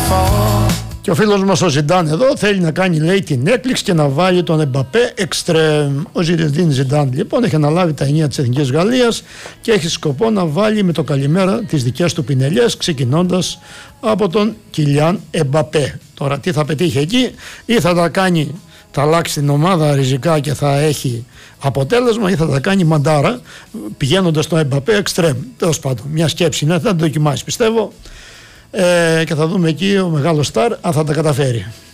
Και ο φίλος μας ο Ζιντάν εδώ θέλει να κάνει, λέει, την έκπληξη και να βάλει τον Εμπαπέ εξτρέμ. Ο Ζιντάν Ζιντάν λοιπόν έχει αναλάβει τα ενία της Εθνικής Γαλλίας και έχει σκοπό να βάλει με το καλημέρα τις δικές του πινελιές, ξεκινώντας από τον Κιλιάν Εμπαπέ. Τώρα τι θα πετύχει εκεί, ή θα τα κάνει, θα αλλάξει την ομάδα ριζικά και θα έχει αποτέλεσμα, ή θα τα κάνει μαντάρα πηγαίνοντας στον Εμπαπέ εξτρέμ. Τέλος πάντων, μια σκέψη είναι, θα το δοκιμάσει πιστεύω. Και θα δούμε εκεί ο μεγάλος στάρ αν θα τα καταφέρει.